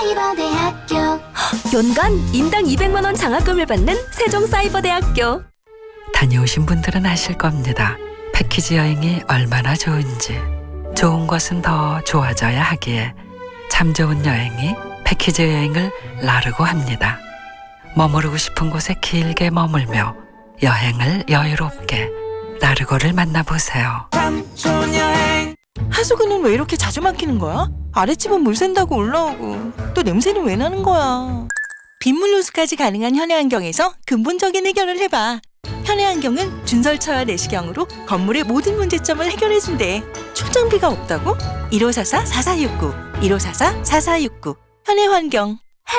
세종사이버대학교. 연간 인당 200만 원 장학금을 받는 세종사이버대학교. 다녀오신 분들은 아실 겁니다. 패키지 여행이 얼마나 좋은지. 좋은 것은 더 좋아져야 하기에 참 좋은 여행이 패키지 여행을 나르고 합니다. 머무르고 싶은 곳에 길게 머물며 여행을 여유롭게 나르고를 만나보세요. 하수구는 왜 이렇게 자주 막히는 거야? 아랫집은 물 샌다고 올라오고 또 냄새는 왜 나는 거야? 빗물 누수까지 가능한 현해안경에서 근본적인 해결을 해봐. 현해안경은 준설처와 내시경으로 건물의 모든 문제점을 해결해준대. 초장비가 없다고? 1544-4469 1544-4469 현해환경.